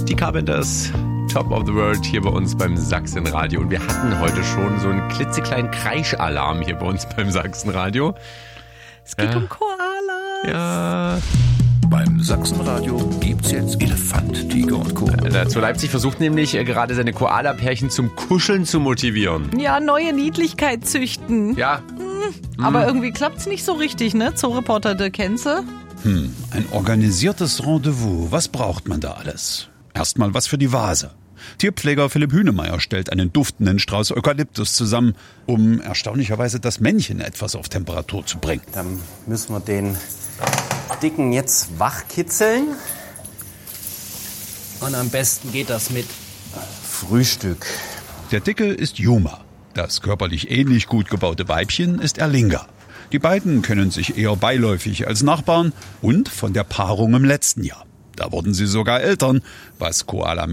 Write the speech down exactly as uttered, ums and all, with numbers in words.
die Carpenters, Top of the World hier bei uns beim Sachsenradio. Und wir hatten heute schon so einen klitzekleinen Kreischalarm hier bei uns beim Sachsenradio. Es geht ja. um Koalas. Ja. Beim Sachsenradio gibt's jetzt Elefant, Tiger und Co. Dazu Leipzig versucht nämlich äh, gerade seine Koala-Pärchen zum Kuscheln zu motivieren. Ja, neue Niedlichkeit züchten. Ja. Hm, aber hm. irgendwie klappt's nicht so richtig, ne? Zooreporter de Kenze. Hm, ein organisiertes Rendezvous. Was braucht man da alles? Erstmal was für die Vase. Tierpfleger Philipp Hünemeyer stellt einen duftenden Strauß Eukalyptus zusammen, um erstaunlicherweise das Männchen etwas auf Temperatur zu bringen. Dann müssen wir den Dicken jetzt wachkitzeln. Und am besten geht das mit Frühstück. Der Dicke ist Yuma. Das körperlich ähnlich gut gebaute Weibchen ist Erlinga. Die beiden kennen sich eher beiläufig als Nachbarn und von der Paarung im letzten Jahr. Da wurden sie sogar Eltern, was Koala